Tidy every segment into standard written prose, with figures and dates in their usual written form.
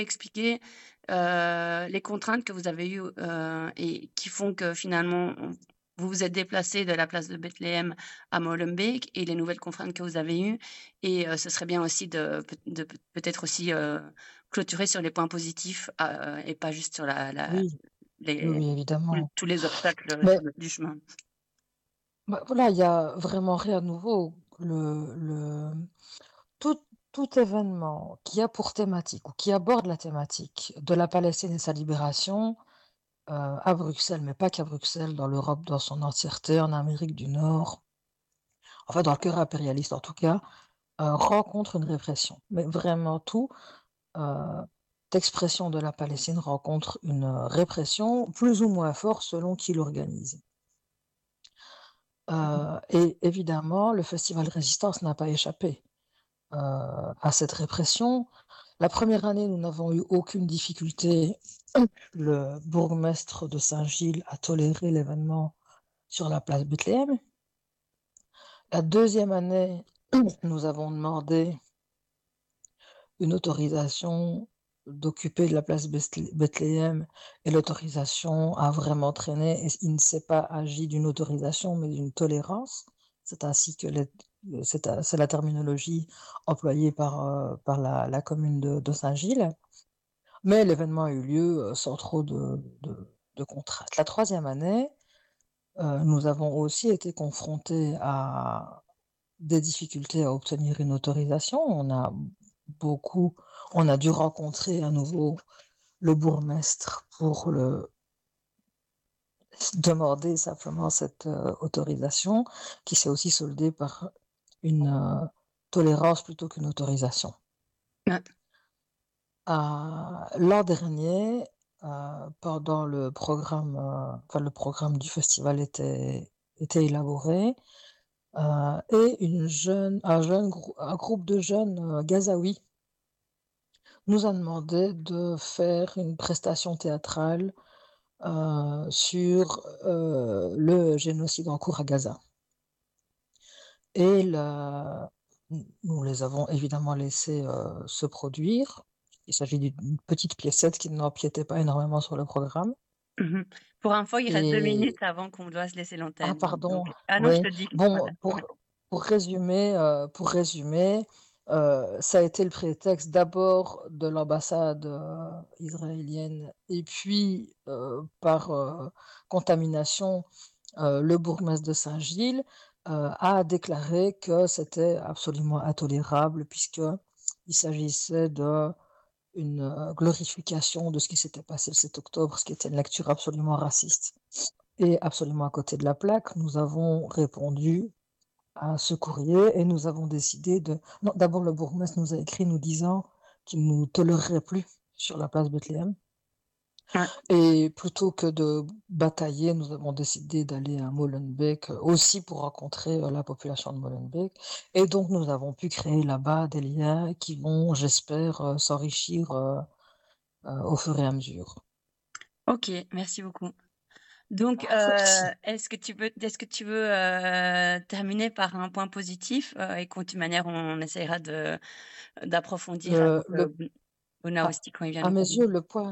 expliquer, les contraintes que vous avez eues, et qui font que finalement vous vous êtes déplacés de la place de Bethléem à Molenbeek et les nouvelles contraintes que vous avez eues et ce serait bien aussi de peut-être aussi, clôturer sur les points positifs, et pas juste sur Oui, oui, les oui, évidemment. tous les obstacles Mais du chemin. bah, voilà, il y a vraiment rien de nouveau. Le tout tout événement qui a pour thématique ou qui aborde la thématique de la Palestine et sa libération, à Bruxelles, mais pas qu'à Bruxelles, dans l'Europe dans son entièreté, en Amérique du Nord, enfin dans le cœur impérialiste en tout cas, rencontre une répression. Mais vraiment tout, heu, expression de la Palestine rencontre une, répression plus ou moins forte selon qui l'organise. Et évidemment, le festival Résistance n'a pas échappé, à cette répression. La première année, nous n'avons eu aucune difficulté. Le bourgmestre de Saint-Gilles a toléré l'événement sur la place Bethléem. La deuxième année, nous avons demandé une autorisation d'occuper la place Bethléem et l'autorisation a vraiment traîné et il ne s'est pas agi d'une autorisation mais d'une tolérance. C'est ainsi que c'est la terminologie employée par la commune de Saint-Gilles. Mais l'événement a eu lieu sans trop de contraintes. La troisième année, nous avons aussi été confrontés à des difficultés à obtenir une autorisation. Beaucoup on a dû rencontrer à nouveau le bourgmestre pour le demander simplement cette, autorisation qui s'est aussi soldée par une, tolérance plutôt qu'une autorisation. Ouais. L'an dernier, pendant le programme, le programme du festival était élaboré, et un groupe de jeunes, Gazaouis nous a demandé de faire une prestation théâtrale, sur, le génocide en cours à Gaza. Et nous les avons évidemment laissés, se produire. Il s'agit d'une petite piécette qui n'empiétait pas énormément sur le programme. Mmh. Pour info, il reste 2 Et minutes avant qu'on doit se laisser ah l'antenne, pardon, donc ah non, je oui. te dis, voilà. Bon, pour résumer, ça a été le prétexte d'abord de l'ambassade, israélienne et puis, par, contamination, le bourgmestre de Saint-Gilles, a déclaré que c'était absolument intolérable puisqu'il s'agissait d'une, glorification de ce qui s'était passé le 7 octobre, ce qui était une lecture absolument raciste et absolument à côté de la plaque. Nous avons répondu à ce courrier et nous avons décidé de non, d'abord le bourgmestre nous a écrit nous disant qu'il nous tolérerait plus sur la place Bethléem Ouais. et plutôt que de batailler, nous avons décidé d'aller à Molenbeek, aussi pour rencontrer, la population de Molenbeek et donc nous avons pu créer là-bas des liens qui vont, j'espère, s'enrichir, au fur et à mesure. OK, merci beaucoup. Donc, Merci. est-ce que tu veux, terminer par un point positif, et qu'en toute manière on essaiera d'approfondir avec, Le Bona À aussi quand il vient à nous mes parler. yeux,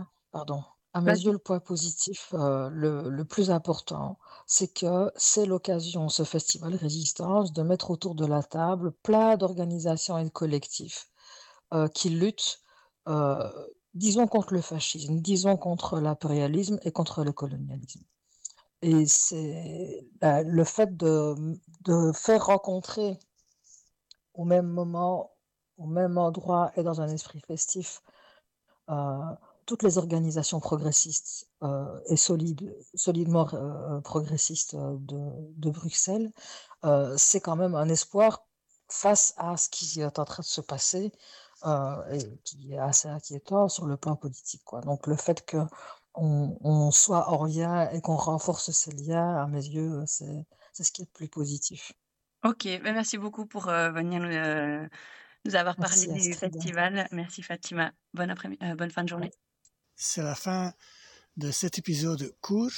Vas-y. le point positif, le plus important, c'est que c'est l'occasion, ce festival Résistance, de mettre autour de la table plein d'organisations et de collectifs, qui luttent, heu, disons contre le fascisme, disons contre l'impérialisme et contre le colonialisme. Et c'est le fait de faire rencontrer au même moment, au même endroit et dans un esprit festif heu, toutes les organisations progressistes, et solidement progressistes, de Bruxelles, c'est quand même un espoir face à ce qui est en train de se passer, et qui est assez inquiétant sur le plan politique, quoi. Donc le fait qu'on soit en lien et qu'on renforce ces liens, à mes yeux, c'est ce qui est le plus positif. OK, bah, merci beaucoup pour, venir nous avoir parlé Merci du Astrid. festival. Merci Fatima. Bonne fin de journée. C'est la fin de cet épisode court.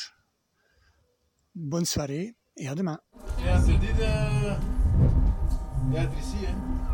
Bonne soirée et à demain. Et on se dit de... d'être ici, hein.